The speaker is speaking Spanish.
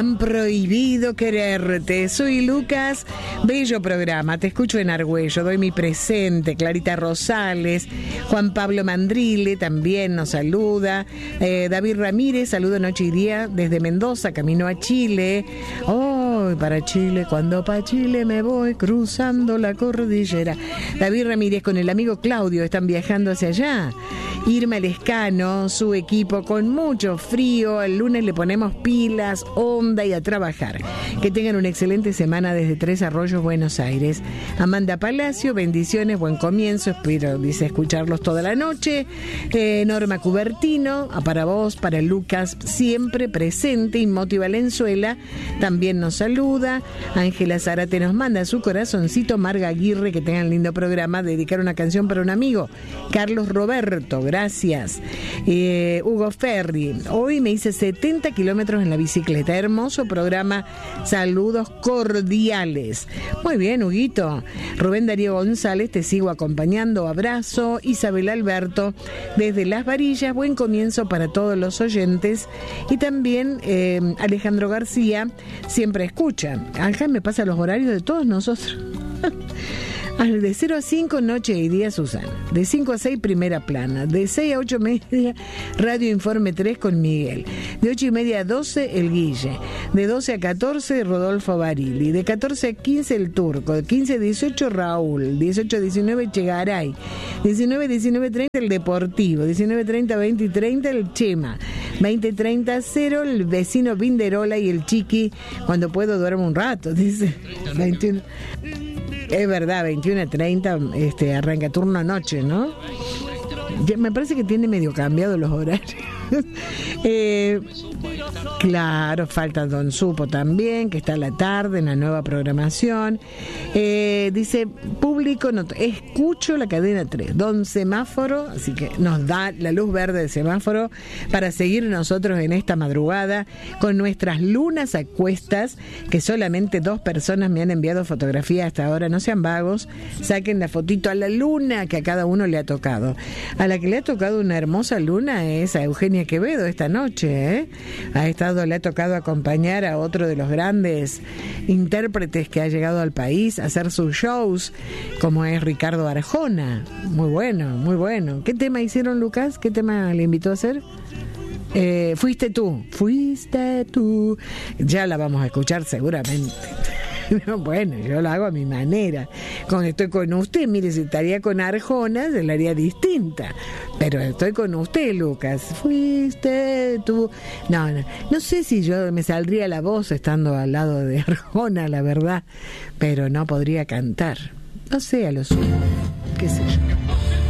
Han prohibido quererte. Soy Lucas, bello programa, te escucho en Argüello, doy mi presente. Clarita Rosales, Juan Pablo Mandrile también nos saluda. David Ramírez, saludo noche y día desde Mendoza, camino a Chile. Oh, para Chile, cuando para Chile me voy cruzando la cordillera. David Ramírez con el amigo Claudio están viajando hacia allá. Irma Lescano, su equipo con mucho frío. El lunes le ponemos pilas, onda y a trabajar. Que tengan una excelente semana desde Tres Arroyos, Buenos Aires. Amanda Palacio, bendiciones, buen comienzo. Espero, dice, escucharlos toda la noche. Norma Cubertino, para vos, para Lucas, siempre presente. Inmoti Valenzuela también nos saluda. Ángela Zárate nos manda su corazoncito. Marga Aguirre, que tengan lindo programa. Dedicar una canción para un amigo. Carlos Roberto, gracias. Hugo Ferri, hoy me hice 70 kilómetros en la bicicleta. Hermoso programa, saludos cordiales. Muy bien, Huguito. Rubén Darío González, te sigo acompañando, abrazo. Isabel Alberto, desde Las Varillas, buen comienzo para todos los oyentes. Y también Alejandro García, siempre escucha. Ángel me pasa los horarios de todos nosotros. De 0 a 5, noche y día, Susana. De 5 a 6, primera plana. De 6 a 8 y media, Radio Informe 3 con Miguel. De 8 y media a 12, el Guille. De 12 a 14, Rodolfo Barili. De 14 a 15, el Turco. De 15 a 18, Raúl. 18 a 19, Chegaray. 19 a 19:30, el Deportivo. 19:30 a 20 y 30, el Chema. 20:30 a 0, el vecino Vinderola y el Chiqui. Cuando puedo duermo un rato, dice. 21. Es verdad, 21:30 arranca turno noche, ¿no? Ya me parece que tiene medio cambiado los horarios. Claro, falta Don Supo también, que está a la tarde en la nueva programación. Dice, público, escucho la cadena 3, Don Semáforo, así que nos da la luz verde del semáforo para seguir nosotros en esta madrugada con nuestras lunas a cuestas, que solamente 2 personas me han enviado fotografía hasta ahora. No sean vagos, saquen la fotito a la luna que a cada uno le ha tocado. A la que le ha tocado una hermosa luna es a Eugenia Quevedo esta noche, le ha tocado acompañar a otro de los grandes intérpretes que ha llegado al país a hacer sus shows, como es Ricardo Arjona. Muy bueno, muy bueno. ¿Qué tema hicieron, Lucas? ¿Qué tema le invitó a hacer? Fuiste tú. Ya la vamos a escuchar seguramente. Bueno, yo lo hago a mi manera. Cuando estoy con usted, mire, si estaría con Arjona, se la haría distinta. Pero estoy con usted, Lucas. Fuiste tú. No sé si yo me saldría la voz estando al lado de Arjona, la verdad. Pero no podría cantar. No sé, a lo sumo. Qué sé yo.